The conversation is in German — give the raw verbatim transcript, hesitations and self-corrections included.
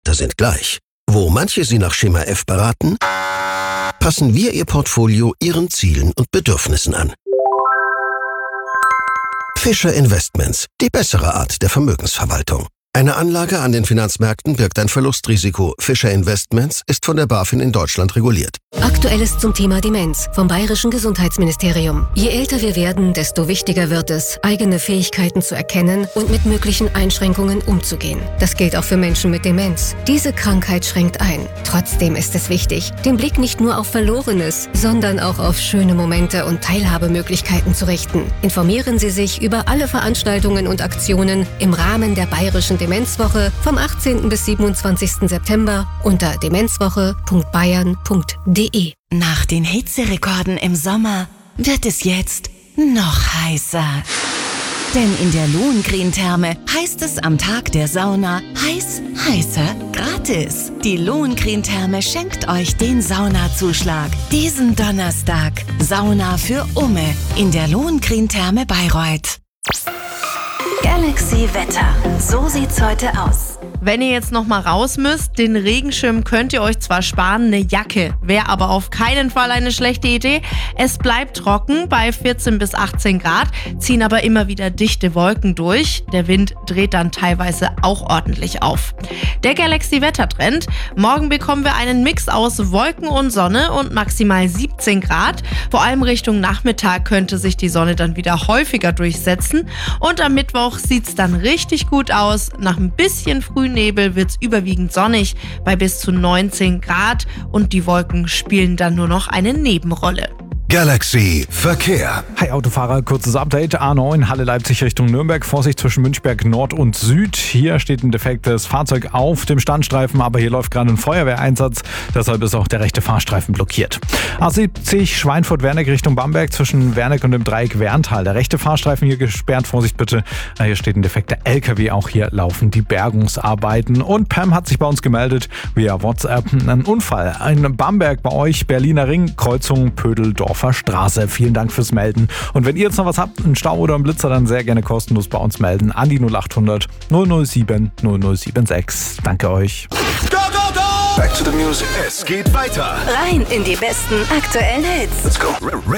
Berater sind gleich. Wo manche Sie nach Schema F beraten, passen wir Ihr Portfolio Ihren Zielen und Bedürfnissen an. Fischer Investments, die bessere Art der Vermögensverwaltung. Eine Anlage an den Finanzmärkten birgt ein Verlustrisiko. Fischer Investments ist von der BaFin in Deutschland reguliert. Aktuelles zum Thema Demenz vom Bayerischen Gesundheitsministerium. Je älter wir werden, desto wichtiger wird es, eigene Fähigkeiten zu erkennen und mit möglichen Einschränkungen umzugehen. Das gilt auch für Menschen mit Demenz. Diese Krankheit schränkt ein. Trotzdem ist es wichtig, den Blick nicht nur auf Verlorenes, sondern auch auf schöne Momente und Teilhabemöglichkeiten zu richten. Informieren Sie sich über alle Veranstaltungen und Aktionen im Rahmen der Bayerischen Demenzwoche vom achtzehnten bis siebenundzwanzigsten September unter demenzwoche punkt bayern punkt de. Nach den Hitzerekorden im Sommer wird es jetzt noch heißer. Denn in der Lohengrin-Therme heißt es am Tag der Sauna heiß, heißer, gratis. Die Lohengrin-Therme schenkt euch den Saunazuschlag. Diesen Donnerstag Sauna für Umme in der Lohengrin-Therme Bayreuth. Galaxy Wetter. So sieht's heute aus. Wenn ihr jetzt noch mal raus müsst, den Regenschirm könnt ihr euch zwar sparen, eine Jacke wäre aber auf keinen Fall eine schlechte Idee. Es bleibt trocken bei vierzehn bis achtzehn Grad, ziehen aber immer wieder dichte Wolken durch. Der Wind dreht dann teilweise auch ordentlich auf. Der Galaxy-Wettertrend. Morgen bekommen wir einen Mix aus Wolken und Sonne und maximal siebzehn Grad. Vor allem Richtung Nachmittag könnte sich die Sonne dann wieder häufiger durchsetzen. Und am Mittwoch sieht's dann richtig gut aus. Nach ein bisschen frühen Nebel wird's überwiegend sonnig bei bis zu neunzehn Grad und die Wolken spielen dann nur noch eine Nebenrolle. Galaxy Verkehr. Hi Autofahrer, kurzes Update. A neun Halle Leipzig Richtung Nürnberg. Vorsicht zwischen Münchberg Nord und Süd. Hier steht ein defektes Fahrzeug auf dem Standstreifen, aber hier läuft gerade ein Feuerwehreinsatz. Deshalb ist auch der rechte Fahrstreifen blockiert. A siebzig Schweinfurt-Werneck Richtung Bamberg zwischen Werneck und dem Dreieck Werntal. Der rechte Fahrstreifen hier gesperrt. Vorsicht bitte. Hier steht ein defekter L K W. Auch hier laufen die Bergungsarbeiten. Und Pam hat sich bei uns gemeldet via WhatsApp. Ein Unfall. Ein Bamberg bei euch. Berliner Ring. Kreuzung Pödeldorf Straße. Vielen Dank fürs Melden. Und wenn ihr jetzt noch was habt, einen Stau oder einen Blitzer, dann sehr gerne kostenlos bei uns melden. An die null acht hundert null null sieben null null sieben sechs. Danke euch. Go, go, go! Back to the music. Es geht weiter. Rein in die besten aktuellen Hits. Let's go.